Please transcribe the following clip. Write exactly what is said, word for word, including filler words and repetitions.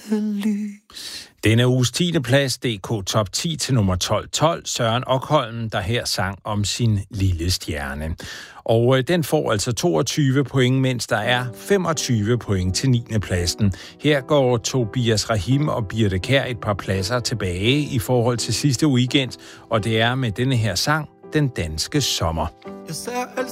lys. Denne uges tiende plads, D K Top ti til nummer tolv tolv, Søren Okholm, der her sang om sin lille stjerne. Og øh, den får altså toogtyve point, mens der er femogtyve point til niende pladsen. Her går Tobias Rahim og Birte Kjær et par pladser tilbage i forhold til sidste weekend, og det er med denne her sang, Den danske sommer. Jeg ser